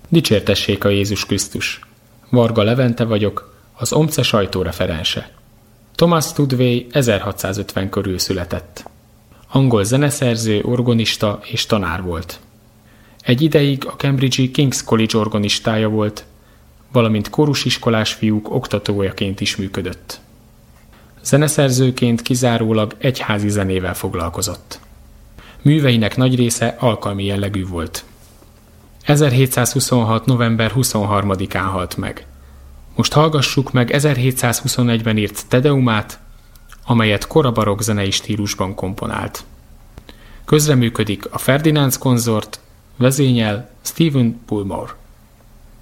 Dicsértessék a Jézus Krisztus! Varga Levente vagyok, az OMCE sajtóreferense. Thomas Tudway 1650 körül született. Angol zeneszerző, orgonista és tanár volt. Egy ideig a Cambridge-i King's College organistája volt, valamint kórusiskolás fiúk oktatójaként is működött. Zeneszerzőként kizárólag egyházi zenével foglalkozott. Műveinek nagy része alkalmi jellegű volt. 1726. november 23-án halt meg. Most hallgassuk meg 1721-ben írt Tedeumát, amelyet korabarokk zenei stílusban komponált. Közreműködik a Ferdinand Konzort, vezényel Stephen Pullmore.